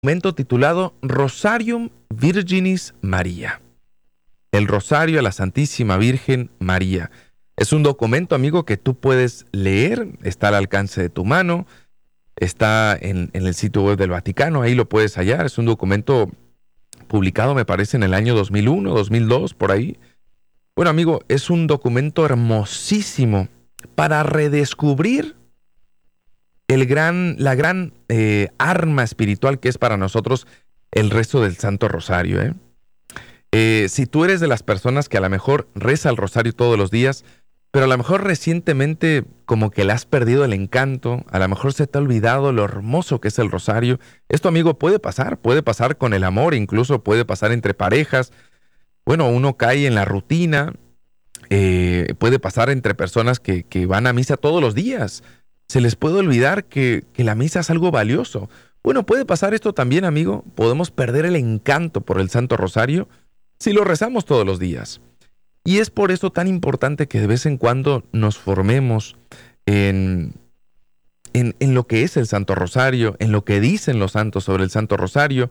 documento titulado Rosarium Virginis Maria. El Rosario a la Santísima Virgen María. Es un documento, amigo, que tú puedes leer, está al alcance de tu mano, está en el sitio web del Vaticano, ahí lo puedes hallar. Es un documento publicado, me parece, en el año 2001, 2002, por ahí. Bueno, amigo, es un documento hermosísimo para redescubrir la gran arma espiritual que es para nosotros el rezo del Santo Rosario. Si tú eres de las personas que a lo mejor reza el rosario todos los días, pero a lo mejor recientemente como que le has perdido el encanto, a lo mejor se te ha olvidado lo hermoso que es el rosario. Esto, amigo, puede pasar con el amor, incluso puede pasar entre parejas. Bueno, uno cae en la rutina, puede pasar entre personas que van a misa todos los días. Se les puede olvidar que la misa es algo valioso. Bueno, puede pasar esto también, amigo. Podemos perder el encanto por el Santo Rosario si lo rezamos todos los días. Y es por eso tan importante que de vez en cuando nos formemos en lo que es el Santo Rosario, en lo que dicen los santos sobre el Santo Rosario.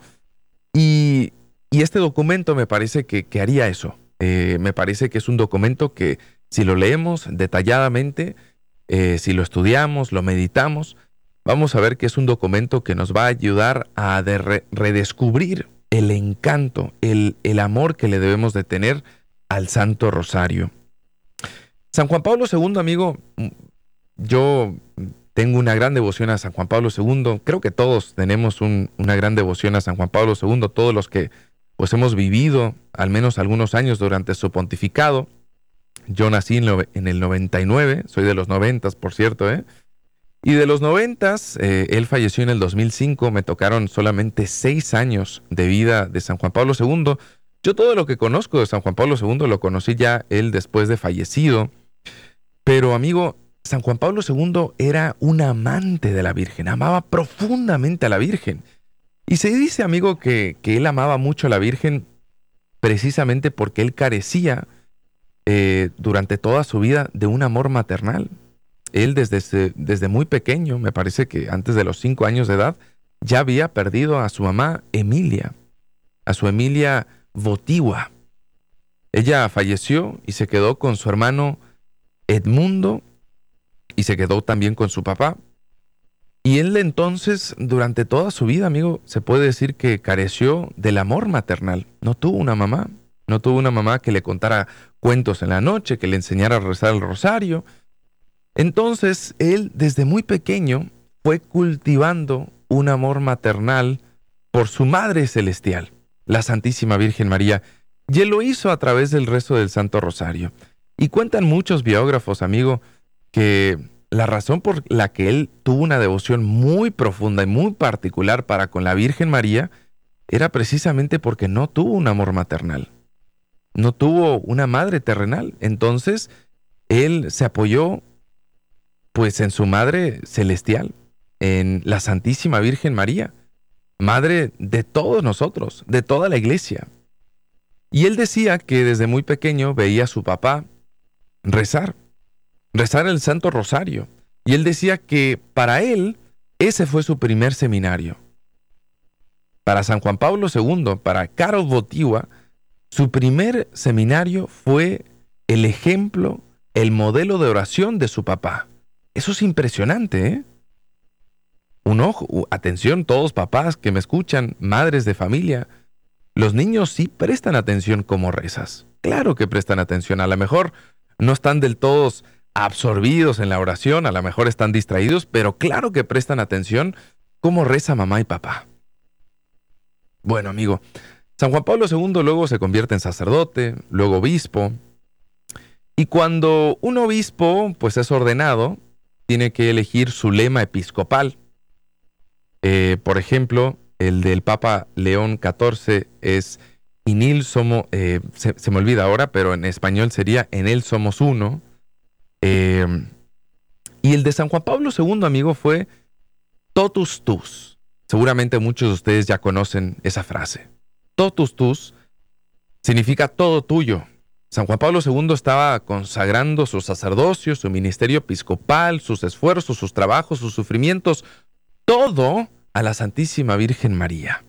Y este documento me parece que haría eso. Me parece que es un documento que si lo leemos detalladamente, si lo estudiamos, lo meditamos, vamos a ver que es un documento que nos va a ayudar a redescubrir el encanto, el amor que le debemos de tener al Santo Rosario. San Juan Pablo II, amigo, yo tengo una gran devoción a San Juan Pablo II. Creo que todos tenemos una gran devoción a San Juan Pablo II, todos los que pues hemos vivido al menos algunos años durante su pontificado. Yo nací en el 99, soy de los 90, por cierto, Y de los 90, él falleció en el 2005, me tocaron solamente 6 años de vida de San Juan Pablo II. Yo todo lo que conozco de San Juan Pablo II lo conocí ya él después de fallecido. Pero, amigo, San Juan Pablo II era un amante de la Virgen, amaba profundamente a la Virgen. Y se dice, amigo, que él amaba mucho a la Virgen precisamente porque él carecía durante toda su vida de un amor maternal. Él desde muy pequeño, me parece que antes de los 5 años de edad, ya había perdido a su mamá Emilia, a su Emilia Votiva. Ella falleció y se quedó con su hermano Edmundo y se quedó también con su papá. Y él entonces, durante toda su vida, amigo, se puede decir que careció del amor maternal. No tuvo una mamá que le contara cuentos en la noche, que le enseñara a rezar el rosario. Entonces, él desde muy pequeño fue cultivando un amor maternal por su Madre Celestial, la Santísima Virgen María, y él lo hizo a través del rezo del Santo Rosario. Y cuentan muchos biógrafos, amigo, que la razón por la que él tuvo una devoción muy profunda y muy particular para con la Virgen María era precisamente porque no tuvo un amor maternal, no tuvo una madre terrenal. Entonces, él se apoyó pues en su Madre Celestial, en la Santísima Virgen María, Madre de todos nosotros, de toda la iglesia. Y él decía que desde muy pequeño veía a su papá rezar el Santo Rosario. Y él decía que para él ese fue su primer seminario. Para San Juan Pablo II, para Karol Wojtyła, su primer seminario fue el ejemplo, el modelo de oración de su papá. Eso es impresionante, ¿eh? Un ojo, atención todos papás que me escuchan, madres de familia. Los niños sí prestan atención cómo rezas. Claro que prestan atención. A lo mejor no están del todo absorbidos en la oración, a lo mejor están distraídos, pero claro que prestan atención cómo reza mamá y papá. Bueno, amigo, San Juan Pablo II luego se convierte en sacerdote, luego obispo. Y cuando un obispo pues es ordenado, tiene que elegir su lema episcopal. Por ejemplo, el del Papa León XIV es In il somos, se me olvida ahora, pero en español sería En él somos uno. Y el de San Juan Pablo II, amigo, fue Totus tus. Seguramente muchos de ustedes ya conocen esa frase. Totus tus significa todo tuyo. San Juan Pablo II estaba consagrando su sacerdocio, su ministerio episcopal, sus esfuerzos, sus trabajos, sus sufrimientos, todo a la Santísima Virgen María.